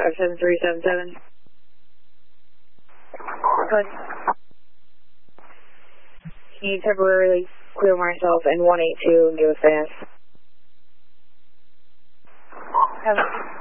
7377. Can you temporarily clear myself in 182 and give us fast? Have